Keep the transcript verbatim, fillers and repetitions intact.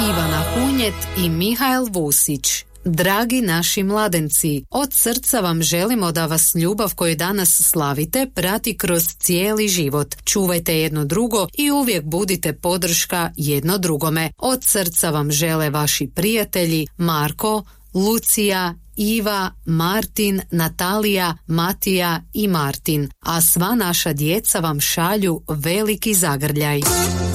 Ivana Hunjet i Mihael Vusić. Dragi naši mladenci, od srca vam želimo da vas ljubav koju danas slavite prati kroz cijeli život. Čuvajte jedno drugo i uvijek budite podrška jedno drugome. Od srca vam žele vaši prijatelji Marko, Lucija, Iva, Martin, Natalija, Matija i Martin, a sva naša djeca vam šalju veliki zagrljaj.